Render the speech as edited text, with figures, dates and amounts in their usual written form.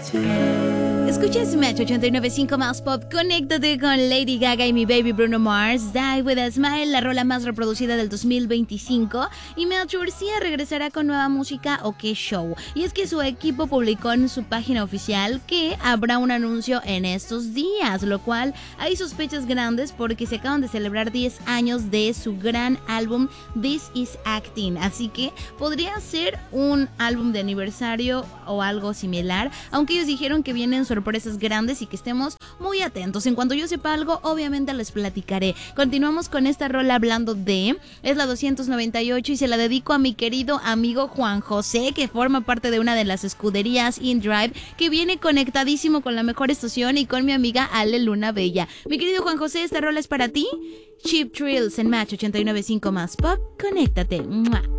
Escuchas Match 89.5 más pop. Conéctate con Lady Gaga y mi baby Bruno Mars. Die with a Smile, la rola más reproducida del 2025. Y Metro García regresará con nueva música o qué show. Y es que su equipo publicó en su página oficial que habrá un anuncio en estos días, lo cual hay sospechas grandes porque se acaban de celebrar 10 años de su gran álbum This Is Acting. Así que podría ser un álbum de aniversario o algo similar, aunque ellos dijeron que vienen sorpresas grandes y que estemos muy atentos. En cuanto yo sepa algo, obviamente les platicaré. Continuamos con esta rola hablando de... Es la 298 y se la dedico a mi querido amigo Juan José, que forma parte de una de las escuderías InDrive, que viene conectadísimo con la mejor estación y con mi amiga Ale Luna Bella. Mi querido Juan José, esta rola es para ti. Cheap Thrills en Match 89.5 más pop. Conéctate. ¡Mua!